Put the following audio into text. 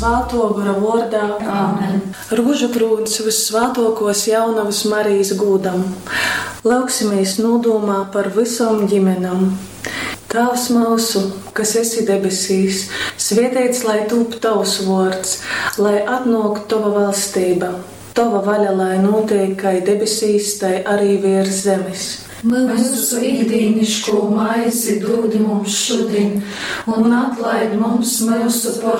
Svēto gara vārdā. Āmen. Rūžu krūns vissvētākos jaunavas Marijas gūdam. Lauksimies nodomā par visām ģimenām. Tēvs mūsu, kas esi debesīs, svētīts lai tūp tavs vārds, lai atnāk tava valstība. Tava vaļa, lai notiek kā debesīs, tai arī virs zemes. Mūsu ikdienišķo maizi dod mums šodien, un atlaid mums mūsu